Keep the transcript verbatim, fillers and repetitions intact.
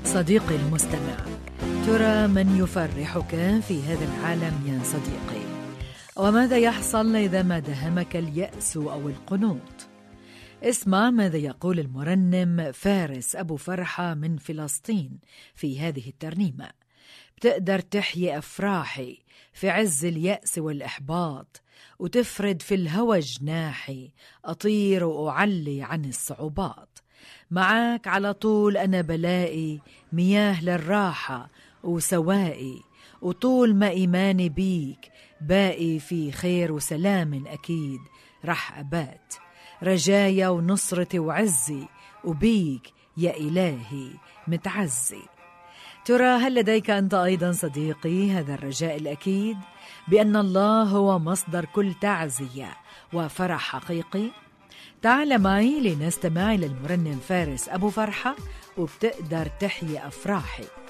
صديقي المستمع، ترى من يفرحك في هذا العالم يا صديقي؟ وماذا يحصل إذا ما دهمك اليأس أو القنوط؟ اسمع ماذا يقول المرنم فارس أبو فرحة من فلسطين في هذه الترنيمة. بتقدر تحيي أفراحي في عز اليأس والإحباط، وتفرد في الهوى جناحي، أطير وأعلي عن الصعوبات. معاك على طول أنا بلاقي مياه للراحة وسوائي، وطول ما إيماني بيك باقي في خير وسلام أكيد رح أبات. رجايا ونصرتي وعزي، وبيك يا إلهي متعزي. ترى هل لديك أنت أيضا صديقي هذا الرجاء الأكيد بأن الله هو مصدر كل تعزية وفرح حقيقي؟ تعال معي لنستمع للمرنم فارس أبو فرحة وبتقدر تحيي أفراحي.